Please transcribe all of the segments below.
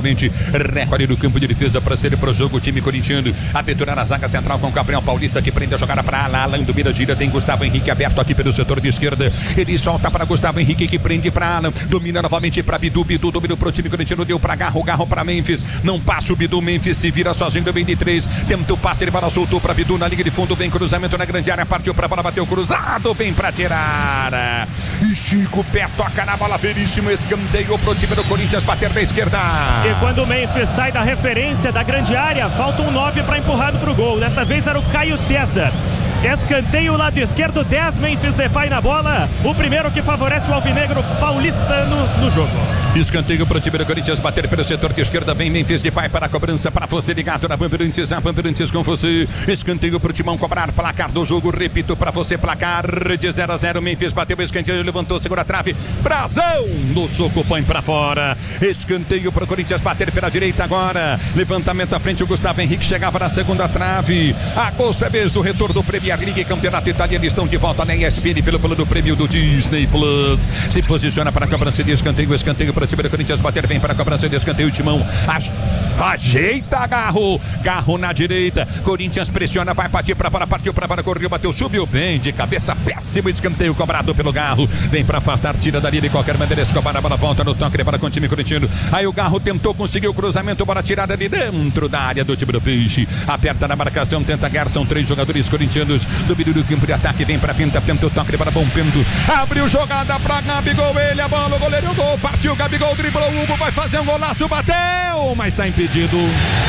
novamente. Recorde do campo de defesa para ser para o jogo. O time corintiano. Abertura na zaga central com o Gabriel Paulista, que prende a jogada para Alan do Mira, gira, tem Gustavo Henrique aberto aqui pelo setor de esquerda. Ele solta para Gustavo Henrique, que prende para Alan. Domina novamente para Bidu. Bidu dominou para o time corintiano. Deu para Garro. Garro para Memphis. Não passa o Bidu. Memphis se vira sozinho do 23. Tenta o passe. Ele para soltou para Bidu na linha de fundo. Vem cruzamento na grande área. Partiu para a bola. Bateu cruzado. Vem para tirar. Estica o pé. Toca na bola. Veríssimo escanteio pro time do Corinthians bater da esquerda. E quando o Memphis sai da referência da grande área, falta um 9 para empurrado pro gol. Dessa vez era o Caio César. Escanteio lado esquerdo, 10 Memphis Depay na bola. O primeiro que favorece o alvinegro paulistano no jogo. Escanteio para o time do Corinthians bater pelo setor de esquerda. Vem Memphis Depay para a cobrança. Para você ligado na Bandeirantes. A Bandeirantes com você. Escanteio para o Timão cobrar. Placar do jogo. Repito para você. Placar de 0-0. Memphis bateu o escanteio. Levantou, segura a trave. Brasão no soco, põe para fora. Escanteio para o Corinthians bater pela direita agora. Levantamento à frente. O Gustavo Henrique chegava na segunda trave. Agosto é mês do retorno do Premier League, campeonato italiano. Estão de volta na ESPN pelo plano do prêmio do Disney Plus. Se posiciona para a cobrança de escanteio. Escanteio para o time do Corinthians bater bem para a cobrança de escanteio. Timão ajeita Garro. Garro na direita. Corinthians pressiona, vai partir para fora. Partiu para fora, correu, bateu, subiu bem de cabeça. Péssimo escanteio cobrado pelo Garro. Vem para afastar, tira dali de qualquer maneira. Escobar a bola, volta no toque para com o time corintiano. Aí o Garro tentou, conseguiu o cruzamento, bola tirada de dentro da área do time do Peixe. Aperta na marcação, tenta Gar. São 3 jogadores corintianos. Domínio do campo de ataque, vem pra pinta, o toque para bom Pinto. Abriu jogada pra Gabigol, ele, a bola, o goleiro, o gol, partiu, Gabigol, driblou, o Hugo vai fazer um golaço, bateu, mas tá impedido.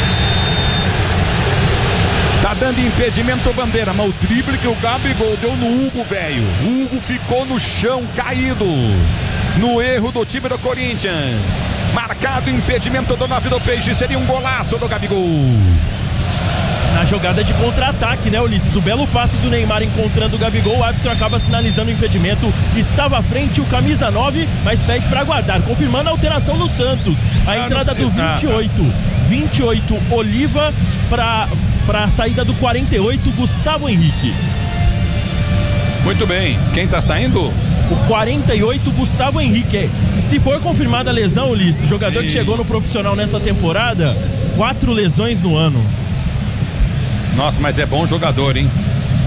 Tá dando impedimento, bandeira, mas o drible que o Gabigol deu no Hugo, velho. O Hugo ficou no chão, caído. No erro do time do Corinthians. Marcado impedimento do 9 do Peixe, seria um golaço do Gabigol. Na jogada de contra-ataque, né, Ulisses? O belo passe do Neymar encontrando o Gabigol, o árbitro acaba sinalizando o impedimento. Estava à frente o camisa 9, mas pede para aguardar, confirmando a alteração no Santos. A entrada do 28 Oliva para a saída do 48 Gustavo Henrique. Muito bem, quem tá saindo? O 48 Gustavo Henrique. Se for confirmada a lesão, Ulisses, jogador que chegou no profissional nessa temporada, 4 lesões no ano. Nossa, mas é bom jogador, hein?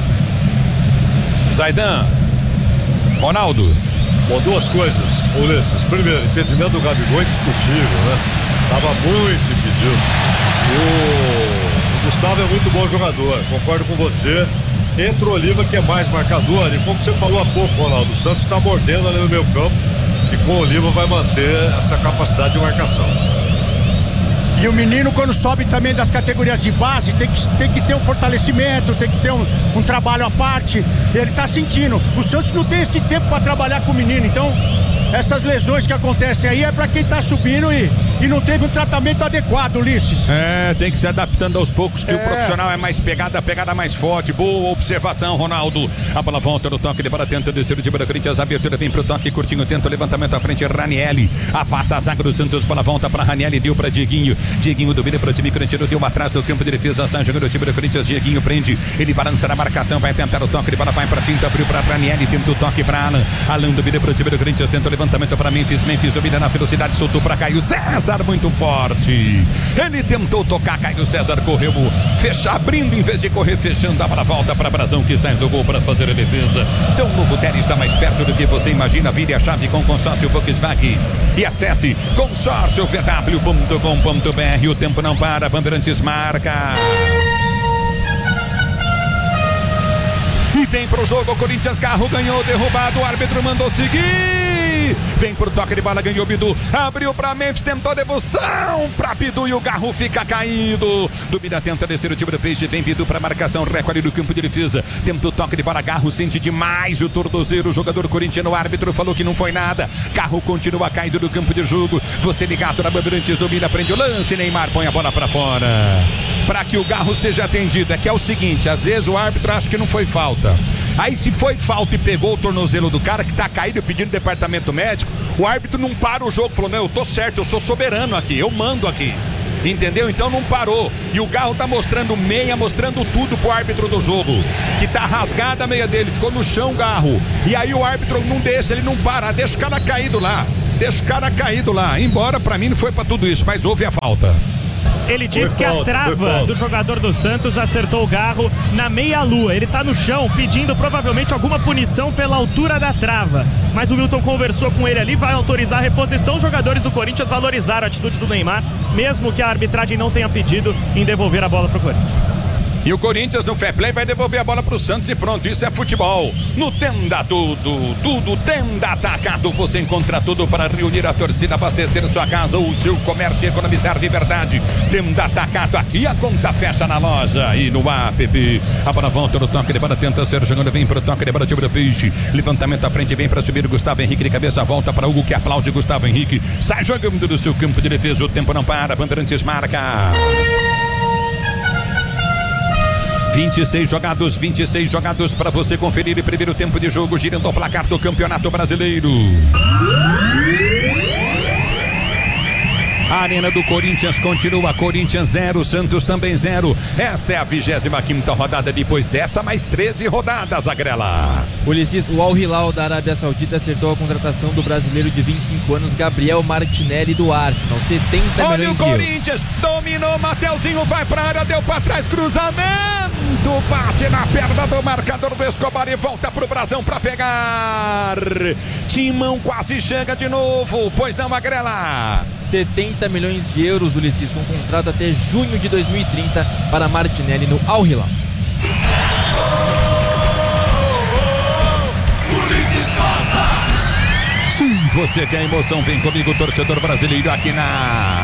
Zaidan, Ronaldo. Bom, duas coisas, Ulisses. Primeiro, impedimento do Gabigol é indiscutível, né? Tava muito impedido. E o Gustavo é muito bom jogador, concordo com você. Entra o Oliva, que é mais marcador, e como você falou há pouco, Ronaldo, o Santos está mordendo ali no meio campo, e com o Oliva vai manter essa capacidade de marcação. E o menino, quando sobe também das categorias de base, tem que ter um fortalecimento, tem que ter um trabalho à parte. Ele tá sentindo. O Santos não tem esse tempo para trabalhar com o menino. Então, essas lesões que acontecem aí é para quem tá subindo e não teve um tratamento adequado, Ulisses. É, tem que se adaptando aos poucos, que o profissional é mais pegada, a pegada mais forte. Boa observação, Ronaldo. A bola volta no toque, ele para tenta descer o time da Corinthians. A abertura vem pro toque, curtinho, tenta o levantamento à frente. Ranielli afasta a zaga do Santos, bola volta para Ranielli, deu para Dieguinho. Dieguinho domina para o time corintiano, deu atrás do campo de defesa. Sai jogando o time do Corinthians. Dieguinho prende, ele balança na marcação, vai tentar o toque, ele bola vai para finta, abriu para Ranielli, tenta o toque para Alan. Alan domina para o time do Corinthians, tenta o levantamento para Memphis. Memphis domina na velocidade, soltou para Caio César, muito forte. Ele tentou tocar, Caio César correu, fecha abrindo em vez de correr fechando. A bola volta para Brasão, que sai do gol para fazer a defesa. Seu novo Tele está mais perto do que você imagina. Vire a chave com consórcio Volkswagen e acesse consórciovw.com.br. O tempo não para, Bandeirantes marca. E vem pro jogo, o Corinthians, Garro ganhou, derrubado, o árbitro mandou seguir. Vem pro toque de bola, ganhou Bidu, abriu pra Memphis, tentou devolução pra Bidu e o Garro fica caído. Dubida tenta descer o time do Peixe, vem Bidu pra marcação, recorde do campo de defesa, tenta o toque de bola, Garro sente demais o tornozelo, o jogador corintiano, o árbitro falou que não foi nada. Garro continua caído do campo de jogo, você ligado na Bandeirantes, domina, prende o lance, Neymar põe a bola pra fora. Pra que o Garro seja atendido, é que é o seguinte, às vezes o árbitro acha que não foi falta. Aí se foi falta e pegou o tornozelo do cara que tá caído pedindo departamento médico, o árbitro não para o jogo, falou, não, eu tô certo, eu sou soberano aqui, eu mando aqui. Entendeu? Então não parou. E o Garro tá mostrando meia, mostrando tudo pro árbitro do jogo. Que tá rasgada a meia dele, ficou no chão, Garro. E aí o árbitro não deixa, ele não para, deixa o cara caído lá. deixa o cara caído lá. Embora pra mim não foi pra tudo isso, mas houve a falta. Ele diz que falta, a trava do jogador do Santos acertou o Garro na meia-lua. Ele tá no chão pedindo provavelmente alguma punição pela altura da trava. Mas o Wilton conversou com ele ali, vai autorizar a reposição. Os jogadores do Corinthians valorizaram a atitude do Neymar, mesmo que a arbitragem não tenha pedido em devolver a bola pro Corinthians. E o Corinthians no fair play vai devolver a bola pro Santos e pronto, isso é futebol. No Tenda tudo Tenda Atacado, você encontra tudo para reunir a torcida, abastecer sua casa, o seu comércio e economizar de verdade. Tenda Atacado, aqui a conta fecha na loja e no app. A bola volta no toque de bola, tenta ser jogando, vem pro toque de bola, time do Peixe. Levantamento à frente, vem para subir o Gustavo Henrique de cabeça, volta para Hugo que aplaude Gustavo Henrique. Sai jogando do seu campo de defesa, o tempo não para, Bandeirantes marca. 26 jogados para você conferir o primeiro tempo de jogo, girando o placar do Campeonato Brasileiro. A Arena do Corinthians continua, Corinthians 0, Santos também 0. Esta é a 25ª rodada, depois dessa mais 13 rodadas, Agrela. Ulisses, o Al Hilal da Arábia Saudita acertou a contratação do brasileiro de 25 anos, Gabriel Martinelli do Arsenal, 70 Olha milhões o Corinthians, dominou, Mateuzinho vai pra área, deu pra trás, cruzamento, bate na perna do marcador do Escobar e volta pro Brasão pra pegar. Timão quase chega de novo, pois não, Agrela. 70 milhões de euros, Ulisses, com contrato até junho de 2030 para Martinelli no Al Hilal. Sim, você quer emoção, vem comigo, torcedor brasileiro, aqui na...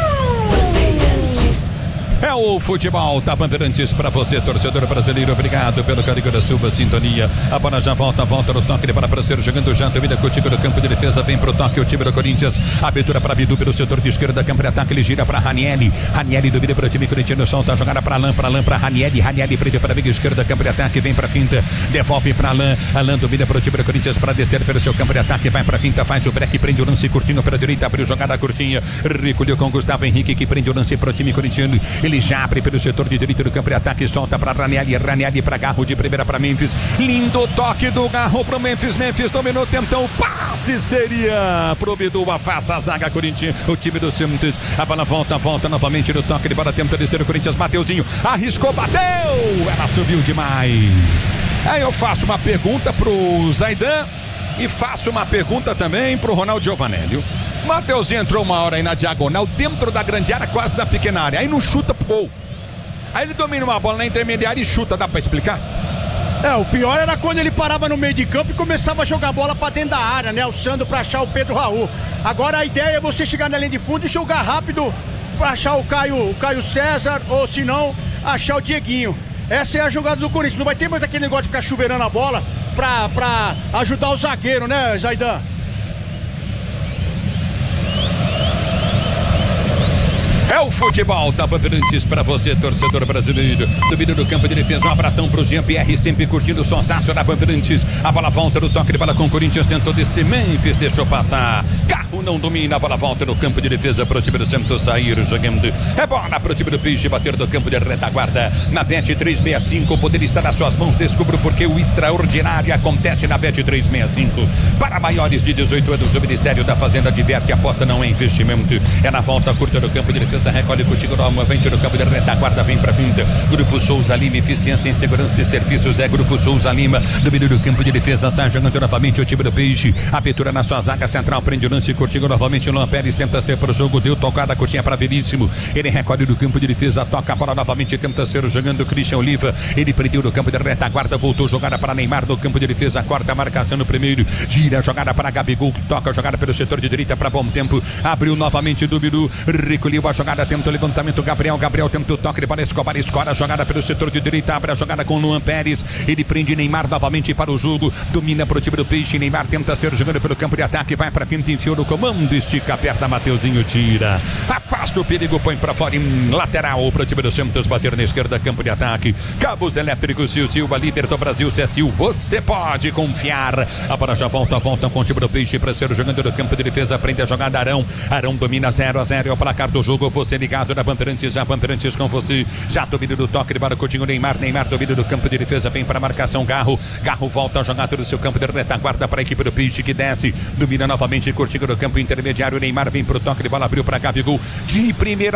É o futebol da Bandeirantes para você, torcedor brasileiro. Obrigado pelo carinho da sua sintonia. A bola já volta no toque de bola para ser jogando já. Vida com o time do campo de defesa. Vem pro toque o time do Corinthians. Abertura para Bidu pelo setor de esquerda. Campo de ataque. Ele gira para Ranieri. Ranieri domina para o time corintiano. Solta a jogada para Alain para Ranieri. Ranieri prende para a meia esquerda. Campo de ataque. Vem para finta. Devolve para Alain. Alain domina para o time do Corinthians para descer pelo seu campo de ataque. Vai para finta. Faz o break. Prende o lance curtinho para a direita. Abriu jogada curtinha. Recolheu com Gustavo Henrique que prende o lance para o time corintiano. Ele já abre pelo setor de direita do campo de ataque, solta para Ranieri, Ranieri para Garro, de primeira para Memphis, lindo toque do Garro para Memphis, Memphis dominou, tentou o passe, seria pro Bidu, afasta a zaga Corinthians, o time do Santos, a bola volta novamente no toque de bola, tenta descer o Corinthians, Mateuzinho, arriscou, bateu, ela subiu demais. Aí eu faço uma pergunta pro Zaidan e faço uma pergunta também pro Ronaldo Giovanelli. Mateuzinho entrou uma hora aí na diagonal, dentro da grande área, quase da pequena área, aí não chuta pro gol. Aí ele domina uma bola na intermediária e chuta, dá pra explicar? O pior era quando ele parava no meio de campo e começava a jogar bola pra dentro da área, né? Alçando pra achar o Pedro Raul. Agora a ideia é você chegar na linha de fundo e jogar rápido pra achar o Caio César, ou se não, achar o Dieguinho. Essa é a jogada do Corinthians. Não vai ter mais aquele negócio de ficar chuveirando a bola pra ajudar o zagueiro, né, Zaidan? É o futebol da Bandeirantes para você, torcedor brasileiro. Domínio do campo de defesa, um abração pro Jean-Pierre, sempre curtindo o sonsaço da Bandeirantes. A bola volta no toque de bola com o Corinthians, tentou descer, Memphis deixou passar. Carro não domina, a bola volta no campo de defesa pro time do Santos sair jogando. É bola pro time do Peixe, bater do campo de retaguarda. Na Bet 365, o poder está nas suas mãos. Descubra porque o extraordinário acontece na Bet 365. Para maiores de 18 anos, o Ministério da Fazenda adverte, aposta não é investimento. É na volta curta do campo de defesa. Recolhe contigo novamente no campo de retaguarda, vem pra finta. Grupo Souza Lima, eficiência em segurança e serviços. É Grupo Souza Lima, domínio do campo de defesa, sai jogando novamente o time do Peixe. Abertura na sua zaga central, prende o lance, curtigo novamente. Luan Pérez tenta ser pro jogo, deu tocada, curtinha pra Veríssimo. Ele recolhe do campo de defesa, toca a bola novamente, tenta ser jogando Christian Oliva. Ele prendeu no campo de retaguarda, voltou jogada para Neymar no campo de defesa, corta a marcação no primeiro. Gira a jogada para Gabigol, toca a jogada pelo setor de direita para Bom Tempo. Abriu novamente do Bidu, recolheu a jogada. Tenta o levantamento, Gabriel tenta o toque para Escobar, escora a jogada pelo setor de direita, abre a jogada com Luan Pérez, ele prende Neymar novamente para o jogo, domina para o time do Peixe, Neymar tenta ser jogando pelo campo de ataque, vai para frente, enfiou no comando, estica, aperta, Mateuzinho tira, afasta o perigo, põe para fora em lateral para o time do Santos, bater na esquerda, campo de ataque, cabos elétricos, Silva, líder do Brasil, Cecil, você pode confiar, a bola já volta com o time do Peixe para ser jogando no campo de defesa, prende a jogada Arão domina 0-0, é o placar do jogo, você ligado na Bandeirantes, a Bandeirantes com você, já domina do toque de bola, Coutinho, Neymar domina do campo de defesa, vem para a marcação, Garro volta a jogar todo o seu campo de retaguarda para a equipe do Peixe que desce, domina novamente, Coutinho do campo campo intermediário. Neymar vem pro toque de bola, abriu para Gabigol de primeira.